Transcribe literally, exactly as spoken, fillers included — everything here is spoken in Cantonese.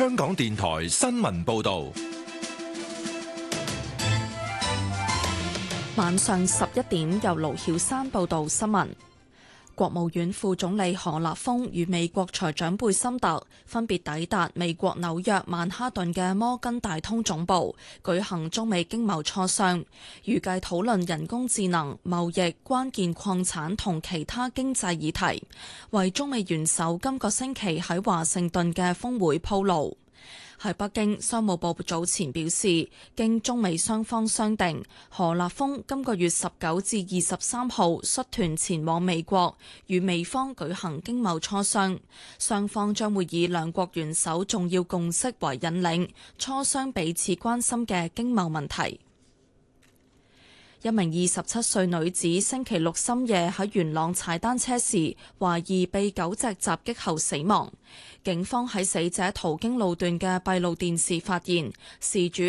香港電台新聞報道。 晚上十一點，由盧曉山報道新聞。國務院副總理何立峰與美國財長貝森特分別抵達美國紐約曼哈頓嘅摩根大通總部，舉行中美經貿磋商，預計討論人工智能、貿易、關鍵礦產同其他經濟議題，為中美元首今個星期喺華盛頓嘅峰會鋪路。喺北京，商務部早前表示，經中美雙方商定，何立峰今個月十九至二十三號率團前往美國，與美方舉行經貿磋商。雙方將會以兩國元首重要共識為引領，磋商彼此關心嘅經貿問題。一名二十七歲女子星期六深夜喺元朗踩單車時，懷疑被狗隻襲擊後死亡。警方喺死者途經路段嘅閉路電視發現，事主